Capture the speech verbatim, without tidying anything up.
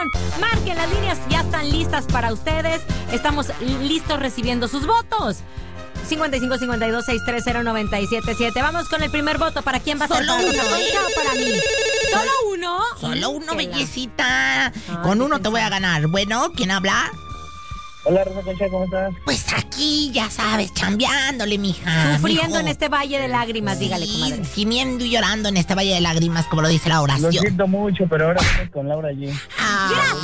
Marquen, las líneas ya están listas para ustedes. Estamos listos recibiendo sus votos. cincuenta y cinco cincuenta y dos sesenta y tres cero noventa y siete siete. Vamos con el primer voto. ¿Para quién va a ser? Solo ¿Para uno, Rosa Concha ¿eh? o para mí? ¿Solo uno? Solo uno, Híjela. bellecita. Ay, Con qué uno te voy a ganar. Bueno, ¿quién habla? Hola, Rosa Concha, ¿cómo estás? Pues aquí, ya sabes, chambeándole, mija. Sufriendo mijo. en este valle de lágrimas, dígale, Sí, comadre. gimiendo y llorando en este valle de lágrimas, como lo dice la Lo oración. siento mucho, pero ahora vamos con Laura G. Ah,